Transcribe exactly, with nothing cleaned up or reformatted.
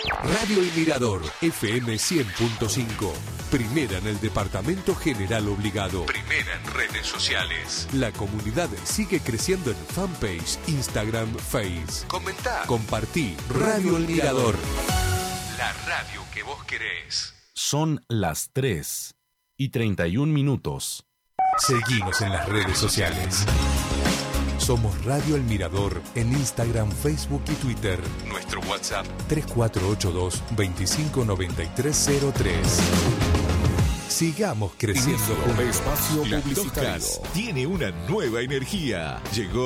Radio El Mirador, F M cien punto cinco. Primera en el Departamento General Obligado. Primera en redes sociales. La comunidad sigue creciendo en fanpage, Instagram, Face. Comentá, compartí. Radio El Mirador. La radio que vos querés. Son las tres y treinta y un minutos. Seguinos en las redes sociales. Somos Radio El Mirador en Instagram, Facebook y Twitter. Nuestro WhatsApp tres cuatro ocho dos, veinticinco noventa y tres cero tres. Sigamos creciendo. Espacio publicitario tiene una nueva energía. Llegó